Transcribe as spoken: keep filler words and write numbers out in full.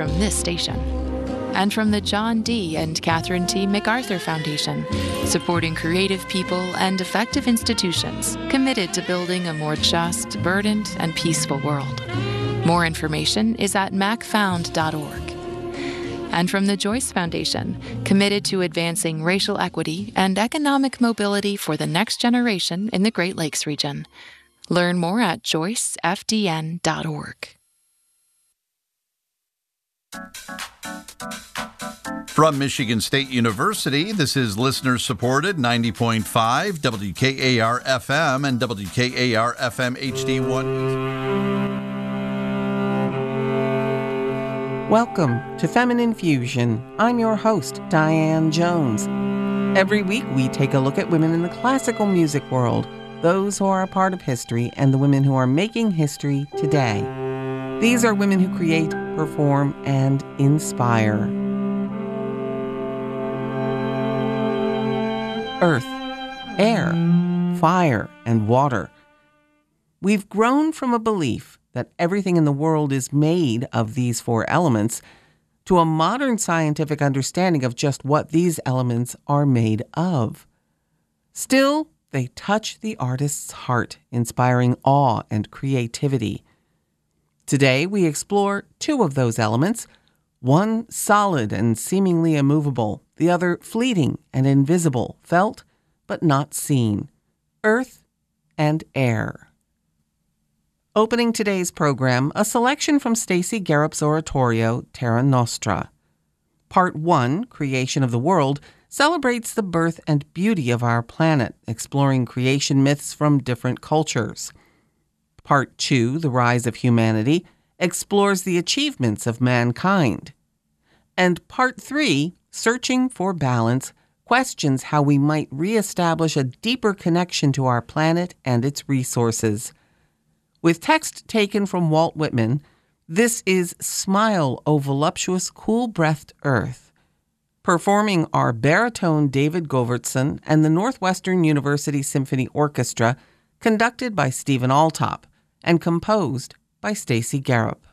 from this station. And from the John D. and Catherine T. MacArthur Foundation, supporting creative people and effective institutions committed to building a more just, burdened, and peaceful world. More information is at mac found dot org. And from the Joyce Foundation, committed to advancing racial equity and economic mobility for the next generation in the Great Lakes region. Learn more at joyce f d n dot org. From Michigan State University, this is listener-supported ninety point five W K A R F M and W K A R F M H D one. Welcome to Feminine Fusion. I'm your host, Diane Jones. Every week we take a look at women in the classical music world, those who are a part of history, and the women who are making history today. These are women who create, perform, and inspire. Earth, air, fire, and water. We've grown from a belief that everything in the world is made of these four elements to a modern scientific understanding of just what these elements are made of. Still, they touch the artist's heart, inspiring awe and creativity. Today, we explore two of those elements, one solid and seemingly immovable, the other fleeting and invisible, felt but not seen, earth and air. Opening today's program, a selection from Stacey Garrop's oratorio, Terra Nostra. Part one, Creation of the World, celebrates the birth and beauty of our planet, exploring creation myths from different cultures. Part two, The Rise of Humanity, explores the achievements of mankind. And Part three, Searching for Balance, questions how we might reestablish a deeper connection to our planet and its resources. With text taken from Walt Whitman, this is Smile, O Voluptuous, Cool-Breathed Earth. Performing are baritone David Govertson and the Northwestern University Symphony Orchestra, conducted by Stephen Altop, and composed by Stacey Garrop.